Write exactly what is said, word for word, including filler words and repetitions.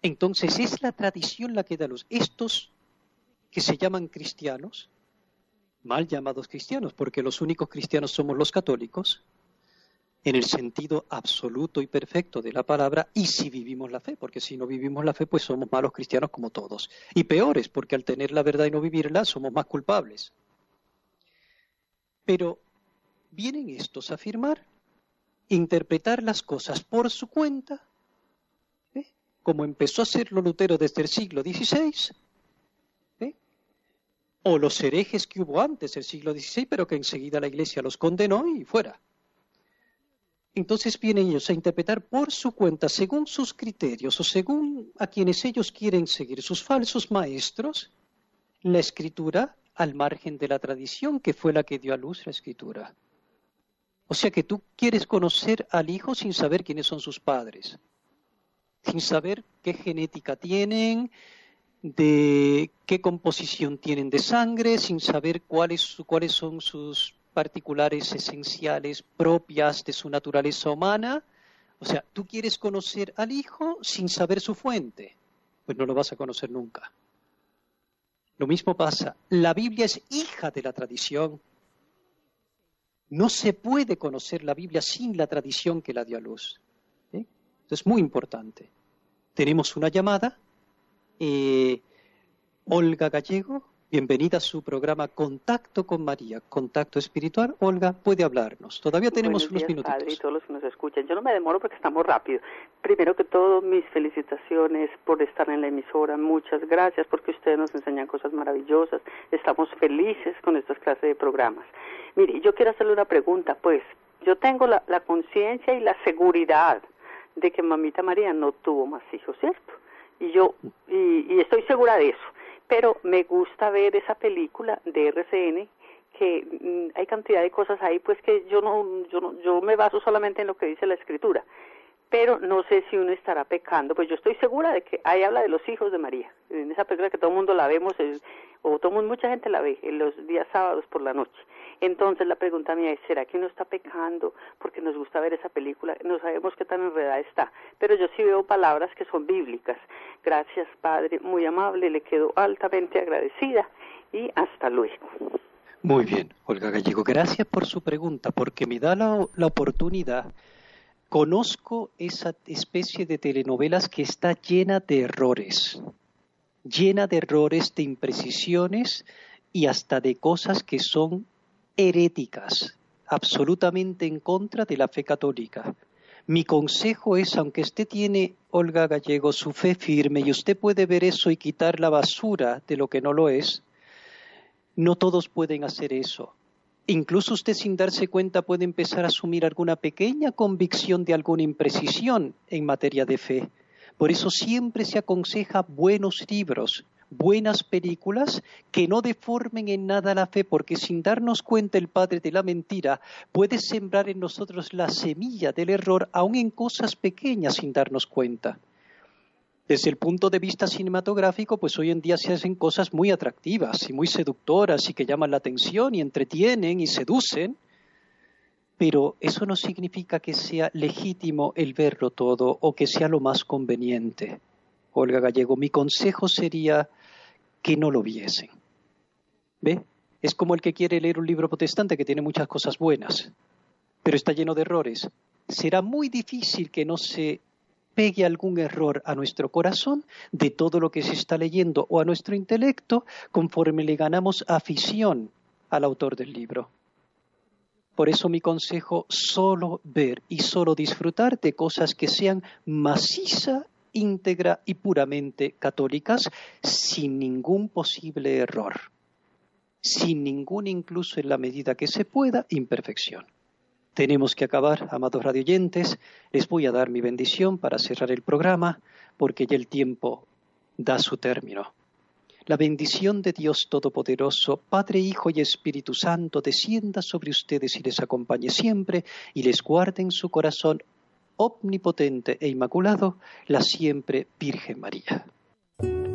Entonces es la tradición la que da luz. Estos que se llaman cristianos, mal llamados cristianos, porque los únicos cristianos somos los católicos, en el sentido absoluto y perfecto de la palabra, y si vivimos la fe, porque si no vivimos la fe, pues somos malos cristianos como todos. Y peores, porque al tener la verdad y no vivirla, somos más culpables. Pero vienen estos a afirmar, interpretar las cosas por su cuenta, ¿eh? Como empezó a hacerlo Lutero desde el siglo dieciséis, ¿eh? O los herejes que hubo antes del siglo dieciséis, pero que enseguida la Iglesia los condenó y fuera. Entonces vienen ellos a interpretar por su cuenta, según sus criterios o según a quienes ellos quieren seguir, sus falsos maestros, la Escritura al margen de la tradición que fue la que dio a luz la Escritura. O sea que tú quieres conocer al hijo sin saber quiénes son sus padres, sin saber qué genética tienen, de qué composición tienen de sangre, sin saber cuáles, cuáles son sus particulares esenciales propias de su naturaleza humana. O sea, tú quieres conocer al hijo sin saber su fuente, pues no lo vas a conocer nunca. Lo mismo pasa, la Biblia es hija de la tradición. No se puede conocer la Biblia sin la tradición que la dio a luz. ¿Eh? Esto es muy importante. Tenemos una llamada. Eh, Olga Gallego, bienvenida a su programa Contacto con María, Contacto Espiritual. Olga, puede hablarnos. Todavía tenemos Buenos unos días, minutitos. Padre, y todos los que nos escuchan. Yo no me demoro porque estamos rápido. Primero que todo, mis felicitaciones por estar en la emisora. Muchas gracias porque ustedes nos enseñan cosas maravillosas. Estamos felices con estas clases de programas. Mire, yo quiero hacerle una pregunta. Pues, yo tengo la, la conciencia y la seguridad de que Mamita María no tuvo más hijos, ¿cierto? Y yo, y, y estoy segura de eso. Pero me gusta ver esa película de R C N, que mm, hay cantidad de cosas ahí, pues que yo no, yo no, yo me baso solamente en lo que dice la Escritura. Pero no sé si uno estará pecando, pues yo estoy segura de que ahí habla de los hijos de María, en esa película que todo el mundo la vemos, es, o todo mundo, mucha gente la ve en los días sábados por la noche. Entonces la pregunta mía es, ¿será que uno está pecando porque nos gusta ver esa película? No sabemos qué tan enredada está, pero yo sí veo palabras que son bíblicas. Gracias, Padre, muy amable, le quedo altamente agradecida y hasta luego. Muy bien, Olga Gallego, gracias por su pregunta, porque me da la, la oportunidad. Conozco esa especie de telenovelas que está llena de errores, llena de errores, de imprecisiones y hasta de cosas que son heréticas, absolutamente en contra de la fe católica. Mi consejo es, aunque usted tiene, Olga Gallego, su fe firme y usted puede ver eso y quitar la basura de lo que no lo es, no todos pueden hacer eso. Incluso usted sin darse cuenta puede empezar a asumir alguna pequeña convicción de alguna imprecisión en materia de fe. Por eso siempre se aconseja buenos libros, buenas películas que no deformen en nada la fe, porque sin darnos cuenta el padre de la mentira puede sembrar en nosotros la semilla del error aún en cosas pequeñas sin darnos cuenta. Desde el punto de vista cinematográfico, pues hoy en día se hacen cosas muy atractivas y muy seductoras y que llaman la atención y entretienen y seducen, pero eso no significa que sea legítimo el verlo todo o que sea lo más conveniente. Olga Gallego, mi consejo sería que no lo viesen. ¿Ve? Es como el que quiere leer un libro protestante que tiene muchas cosas buenas, pero está lleno de errores. Será muy difícil que no se pegue algún error a nuestro corazón de todo lo que se está leyendo o a nuestro intelecto conforme le ganamos afición al autor del libro. Por eso mi consejo, solo ver y solo disfrutar de cosas que sean maciza, íntegra y puramente católicas, sin ningún posible error, sin ningún, incluso en la medida que se pueda, imperfección. Tenemos que acabar, amados radioyentes. Les voy a dar mi bendición para cerrar el programa, porque ya el tiempo da su término. La bendición de Dios Todopoderoso, Padre, Hijo y Espíritu Santo, descienda sobre ustedes y les acompañe siempre y les guarde en su corazón omnipotente e inmaculado la siempre Virgen María.